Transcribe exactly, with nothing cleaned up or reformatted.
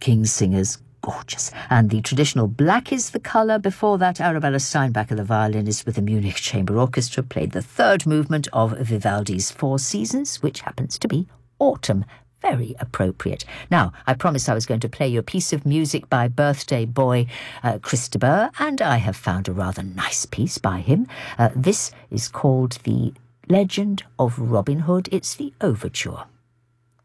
King's singers. Gorgeous. And the traditional black is the colour. Before that, Arabella Steinbacher, the violinist with the Munich Chamber Orchestra, played the third movement of Vivaldi's Four Seasons, which happens to be autumn. Very appropriate. Now, I promised I was going to play you a piece of music by birthday boy uh, Chris de Burgh, and I have found a rather nice piece by him. Uh, this is called The Legend of Robin Hood. It's the Overture.